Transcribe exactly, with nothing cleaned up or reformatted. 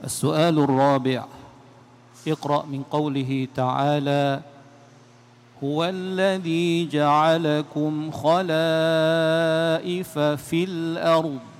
السؤال الرابع: اقرأ من قوله تعالى: هو الذي جعلكم خلائف في الأرض